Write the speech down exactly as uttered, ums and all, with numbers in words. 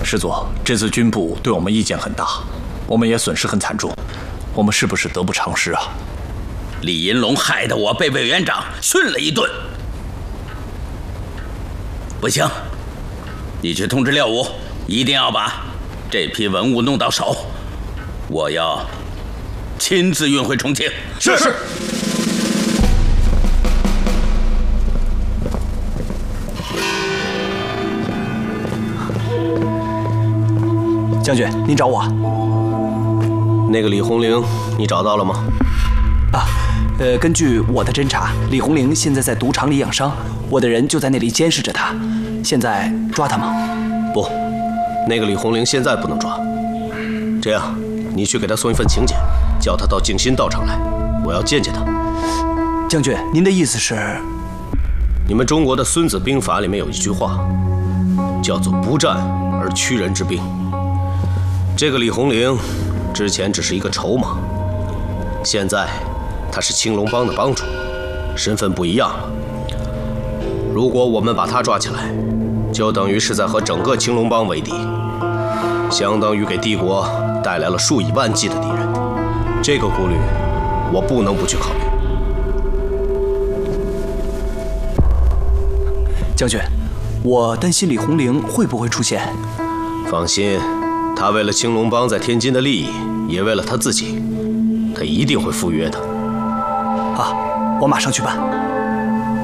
师佐，这次军部对我们意见很大，我们也损失很惨重，我们是不是得不偿失啊？ 李银龙害得我被委员长训了一顿。不行，你去通知廖武，一定要把这批文物弄到手，我要亲自运回重庆。 是是。 将军，您找我？ 那个李红玲，你找到了吗？ 啊，呃，根据我的侦查，李红玲现在在赌场里养伤，我的人就在那里监视着她。现在抓她吗？ 不，那个李红玲现在不能抓。这样，你去给她送一份请柬，叫她到静心道场来，我要见见她。 将军，您的意思是？ 你们中国的《孙子兵法》里面有一句话，叫做“不战而屈人之兵”。这个李红玲之前只是一个筹码，现在他是青龙帮的帮主，身份不一样了。如果我们把他抓起来，就等于是在和整个青龙帮为敌，相当于给帝国带来了数以万计的敌人。这个顾虑，我不能不去考虑。 将军，我担心李红玲会不会出现。 放心。他为了青龙帮在天津的利益，也为了他自己，他一定会赴约的。 好，我马上去办。